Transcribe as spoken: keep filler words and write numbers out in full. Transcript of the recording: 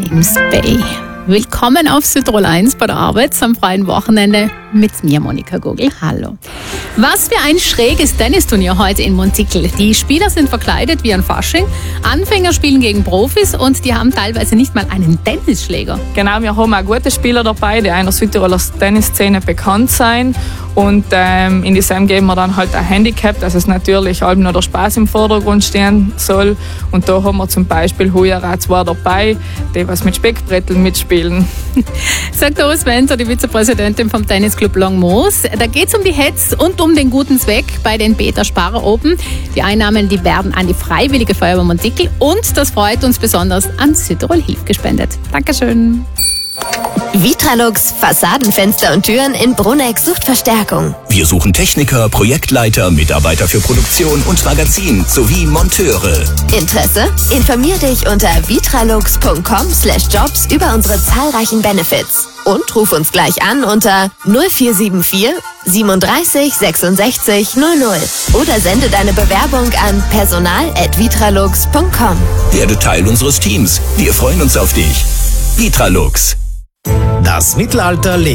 James Bay. Willkommen auf Südtirol eins bei der Arbeit am freien Wochenende mit mir, Monika Gogel. Hallo. Was für ein schräges Tennisturnier heute in Montikel. Die Spieler sind verkleidet wie ein Fasching. Anfänger spielen gegen Profis und die haben teilweise nicht mal einen Tennisschläger. Genau, wir haben auch gute Spieler dabei, die in der Südtiroler Tennisszene bekannt sind. Und ähm, in diesem geben wir dann halt ein Handicap, dass es natürlich allem noch der Spaß im Vordergrund stehen soll. Und da haben wir zum Beispiel heuer auch zwei dabei, die was mit Speckbretteln mitspielen. Sagt Urs Wenzer, die Vizepräsidentin vom Tennisclub Longmoos. Da geht es um die Hetz und um den guten Zweck bei den Peter Sparer Open. Die Einnahmen, die werden an die Freiwillige Feuerwehr Montikel und das freut uns besonders an Südtirol Hilf gespendet. Dankeschön. Vitralux Fassadenfenster und Türen in Bruneck sucht Verstärkung. Wir suchen Techniker, Projektleiter, Mitarbeiter für Produktion und Magazin sowie Monteure. Interesse? Informier dich unter vitralux punkt com slash jobs über unsere zahlreichen Benefits. Und ruf uns gleich an unter null vier sieben vier siebenunddreißig sechsundsechzig null null oder sende deine Bewerbung an personal at vitralux punkt com. Werde Teil unseres Teams. Wir freuen uns auf dich. Vitralux. Das Mittelalter